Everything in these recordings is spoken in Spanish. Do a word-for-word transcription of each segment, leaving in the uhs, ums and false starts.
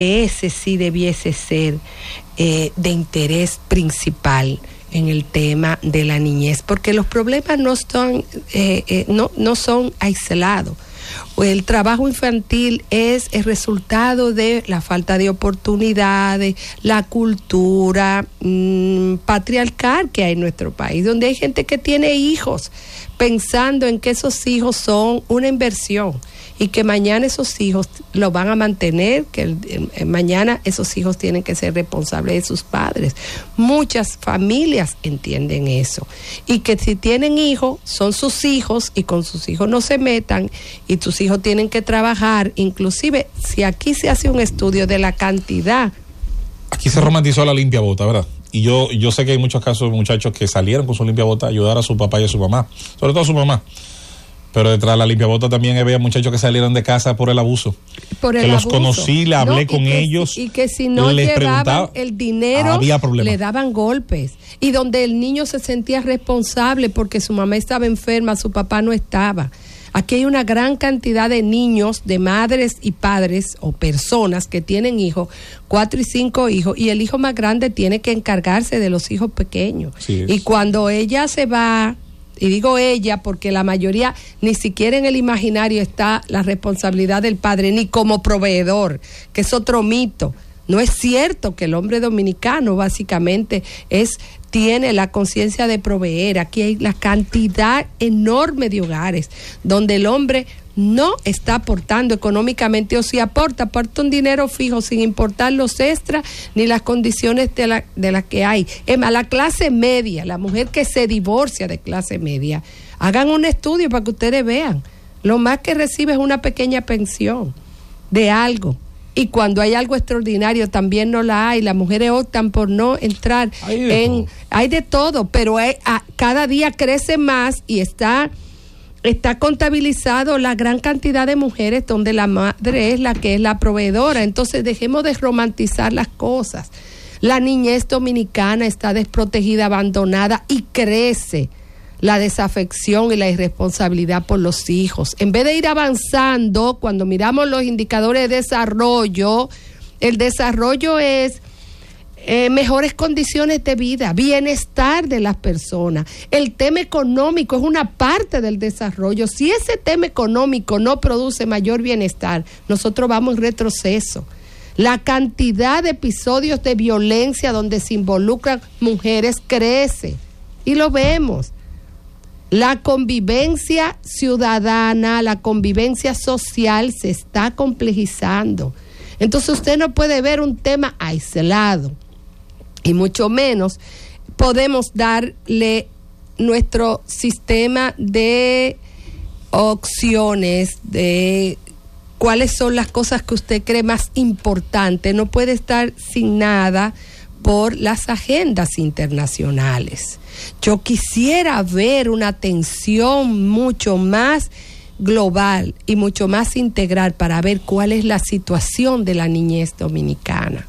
ese sí debiese ser eh, de interés principal en el tema de la niñez, porque los problemas no son, eh, eh, no, no son aislados. El trabajo infantil es el resultado de la falta de oportunidades, la cultura mmm, patriarcal que hay en nuestro país, donde hay gente que tiene hijos pensando en que esos hijos son una inversión y que mañana esos hijos los van a mantener, que el, el, mañana esos hijos tienen que ser responsables de sus padres. Muchas familias entienden eso, y que si tienen hijos, son sus hijos, y con sus hijos no se metan, y tus hijos tienen que trabajar. Inclusive, si aquí se hace un estudio de la cantidad... Aquí se romantizó la limpia bota, ¿verdad? Y yo, yo sé que hay muchos casos de muchachos que salieron con su limpia bota a ayudar a su papá y a su mamá, sobre todo a su mamá. Pero detrás de la limpiabota también había muchachos que salieron de casa por el abuso. Por el que abuso. Los conocí, le hablé no, con que, ellos. Y que si no llevaban el dinero, le daban golpes. Y donde el niño se sentía responsable porque su mamá estaba enferma, su papá no estaba. Aquí hay una gran cantidad de niños, de madres y padres o personas que tienen hijos, cuatro y cinco hijos, y el hijo más grande tiene que encargarse de los hijos pequeños. Sí, y cuando ella se va... Y digo ella porque la mayoría, ni siquiera en el imaginario está la responsabilidad del padre, ni como proveedor, que es otro mito. No es cierto que el hombre dominicano básicamente es tiene la conciencia de proveer. Aquí hay la cantidad enorme de hogares donde el hombre no está aportando económicamente, o si aporta, aporta un dinero fijo sin importar los extras ni las condiciones de la, de las que hay. Es más, la clase media, la mujer que se divorcia de clase media, hagan un estudio para que ustedes vean, lo más que recibe es una pequeña pensión de algo, y cuando hay algo extraordinario también no la hay. Las mujeres optan por no entrar hay en, todo. hay de todo, pero hay, a, cada día crece más y está... Está contabilizado la gran cantidad de mujeres donde la madre es la que es la proveedora. Entonces dejemos de romantizar las cosas. La niñez dominicana está desprotegida, abandonada, y crece la desafección y la irresponsabilidad por los hijos. En vez de ir avanzando, cuando miramos los indicadores de desarrollo, el desarrollo es... Eh, mejores condiciones de vida, bienestar de las personas. El tema económico es una parte del desarrollo. Si ese tema económico no produce mayor bienestar, nosotros vamos en retroceso. La cantidad de episodios de violencia donde se involucran mujeres crece, y lo vemos. La convivencia ciudadana, la convivencia social se está complejizando. Entonces usted no puede ver un tema aislado, y mucho menos podemos darle nuestro sistema de opciones, de cuáles son las cosas que usted cree más importantes. No puede estar sin nada por las agendas internacionales. Yo quisiera ver una atención mucho más global y mucho más integral para ver cuál es la situación de la niñez dominicana.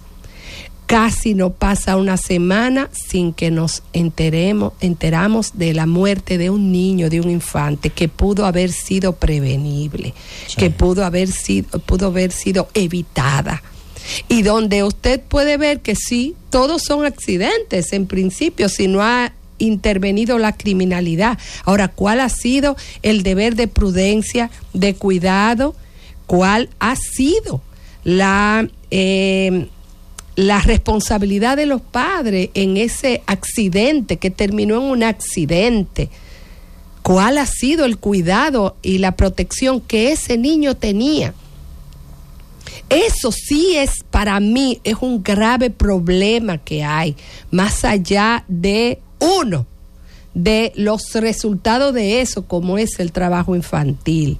Casi no pasa una semana sin que nos enteremos, enteramos de la muerte de un niño, de un infante, que pudo haber sido prevenible, sí. que pudo haber sido, pudo haber sido evitada. Y donde usted puede ver que sí, todos son accidentes en principio, si no ha intervenido la criminalidad. Ahora, ¿cuál ha sido el deber de prudencia, de cuidado? ¿Cuál ha sido la... Eh, la responsabilidad de los padres en ese accidente que terminó en un accidente? ¿Cuál ha sido el cuidado y la protección que ese niño tenía? Eso sí es, para mí, es un grave problema que hay, más allá de uno, de los resultados de eso, como es el trabajo infantil.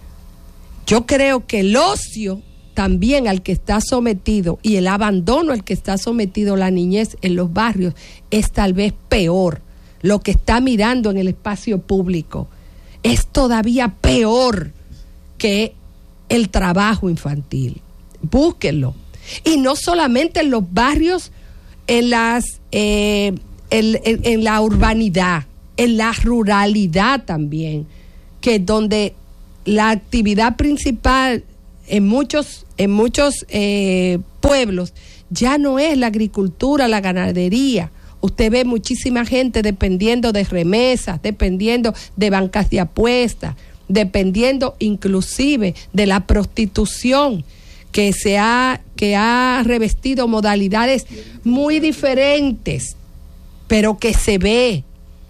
Yo creo que el ocio también al que está sometido, y el abandono al que está sometido la niñez en los barrios, es tal vez peor. Lo que está mirando en el espacio público es todavía peor que el trabajo infantil. Búsquenlo. Y no solamente en los barrios, en las eh, en, en, en la urbanidad, en la ruralidad también, que donde la actividad principal en muchos en muchos eh, pueblos, ya no es la agricultura, la ganadería. Usted ve muchísima gente dependiendo de remesas, dependiendo de bancas de apuestas, dependiendo inclusive de la prostitución, que se ha, que ha revestido modalidades muy diferentes, pero que se ve.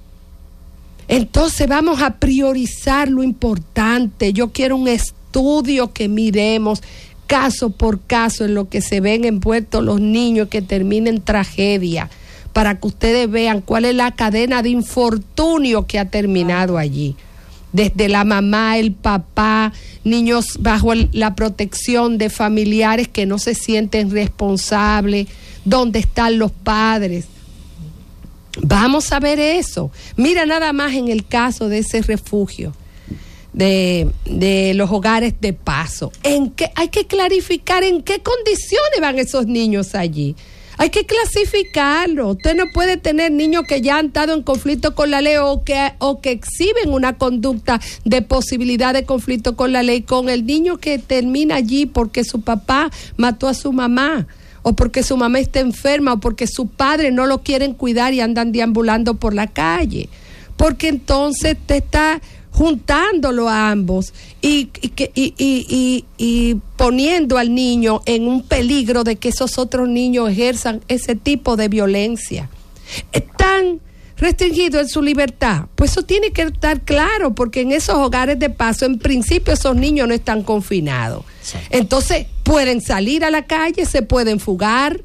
Entonces vamos a priorizar lo importante. Yo quiero un estudio que miremos caso por caso en lo que se ven envueltos los niños, que terminen en tragedia, para que ustedes vean cuál es la cadena de infortunio que ha terminado allí. Desde la mamá, el papá, niños bajo el, la protección de familiares que no se sienten responsables. ¿Dónde están los padres? Vamos a ver eso. Mira nada más en el caso de ese refugio, de, de los hogares de paso. ¿En qué, hay que clarificar en qué condiciones van esos niños allí? Hay que clasificarlo. Usted no puede tener niños que ya han estado en conflicto con la ley o que, o que exhiben una conducta de posibilidad de conflicto con la ley, con el niño que termina allí porque su papá mató a su mamá, o porque su mamá está enferma, o porque su padre no lo quieren cuidar y andan deambulando por la calle. Porque entonces te está juntándolo a ambos y, y, y, y, y, y poniendo al niño en un peligro de que esos otros niños ejerzan ese tipo de violencia. Están restringidos en su libertad. Pues eso tiene que estar claro, porque en esos hogares de paso, en principio, esos niños no están confinados. Sí. Entonces, pueden salir a la calle, se pueden fugar.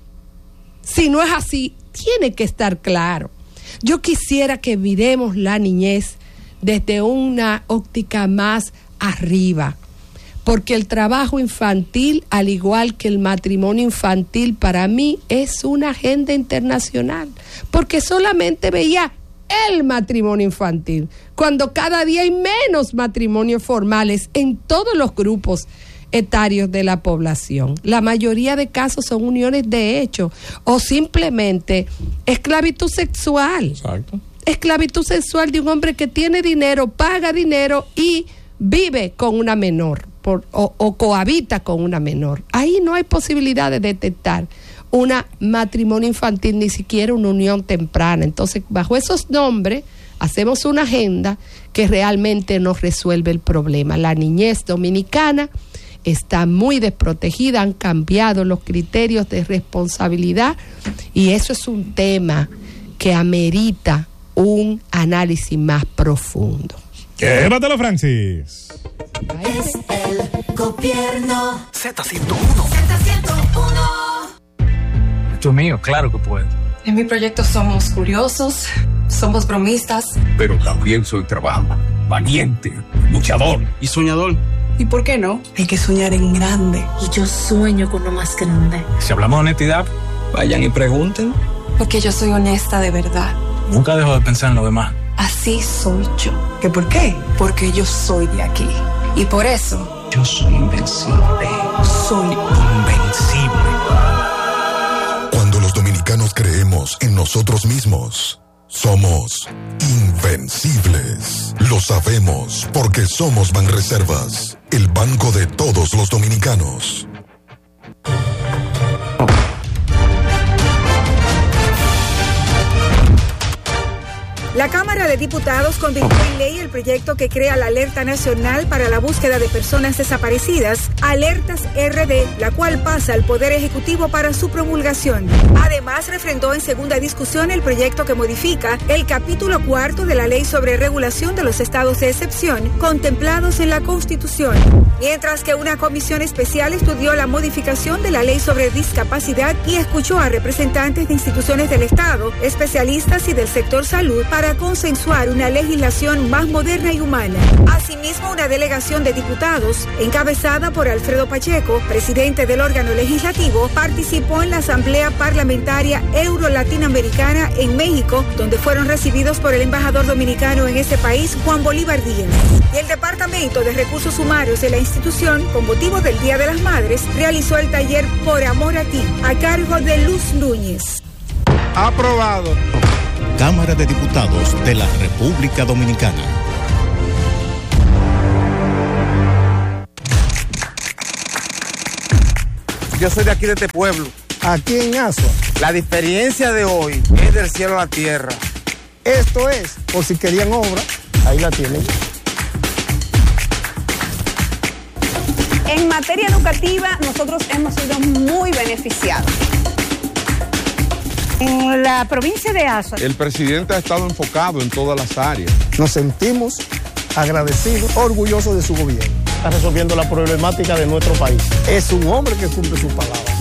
Si no es así, tiene que estar claro. Yo quisiera que miremos la niñez desde una óptica más arriba, porque el trabajo infantil, al igual que el matrimonio infantil, para mí es una agenda internacional, porque solamente veía el matrimonio infantil, cuando cada día hay menos matrimonios formales en todos los grupos etarios de la población. La mayoría de casos son uniones de hecho o simplemente esclavitud sexual. Exacto. Esclavitud sexual de un hombre que tiene dinero, paga dinero y vive con una menor por, o, o cohabita con una menor. Ahí no hay posibilidad de detectar un matrimonio infantil, ni siquiera una unión temprana. Entonces, bajo esos nombres, hacemos una agenda que realmente nos resuelve el problema. La niñez dominicana está muy desprotegida, han cambiado los criterios de responsabilidad y eso es un tema que amerita un análisis más profundo. Llévatelo, Francis. Es el gobierno. Z ciento uno. Z ciento uno. Esto es mío, claro que puedo. En mi proyecto somos curiosos, somos bromistas. Pero también soy trabajador, valiente, luchador y soñador. ¿Y por qué no? Hay que soñar en grande. Y yo sueño con lo más grande. Si hablamos de honestidad, vayan y pregunten. Porque yo soy honesta de verdad. Nunca dejo de pensar en lo demás. Así soy yo. ¿Qué por qué? Porque yo soy de aquí. Y por eso... yo soy invencible. Soy invencible. Cuando los dominicanos creemos en nosotros mismos, somos invencibles. Lo sabemos porque somos Banreservas, el banco de todos los dominicanos. La Cámara de Diputados convirtió en ley el proyecto que crea la Alerta Nacional para la Búsqueda de Personas Desaparecidas, Alertas R D, la cual pasa al Poder Ejecutivo para su promulgación. Además, refrendó en segunda discusión el proyecto que modifica el capítulo cuarto de la Ley sobre Regulación de los Estados de Excepción, contemplados en la Constitución. Mientras que una comisión especial estudió la modificación de la Ley sobre Discapacidad y escuchó a representantes de instituciones del Estado, especialistas y del sector salud para para consensuar una legislación más moderna y humana. Asimismo, una delegación de diputados, encabezada por Alfredo Pacheco, presidente del órgano legislativo, participó en la Asamblea Parlamentaria Euro-Latinoamericana en México, donde fueron recibidos por el embajador dominicano en ese país, Juan Bolívar Díaz. Y el Departamento de Recursos Humanos de la institución, con motivo del Día de las Madres, realizó el taller Por Amor a Ti, a cargo de Luz Núñez. Aprobado. Cámara de Diputados de la República Dominicana. Yo soy de aquí, de este pueblo. Aquí en Asua. La diferencia de hoy es del cielo a la tierra. Esto es, por si querían obra, ahí la tienen. En materia educativa, nosotros hemos sido muy beneficiados. En la provincia de Asua, el presidente ha estado enfocado en todas las áreas. Nos sentimos agradecidos, orgullosos de su gobierno. Está resolviendo la problemática de nuestro país. Es un hombre que cumple su palabra.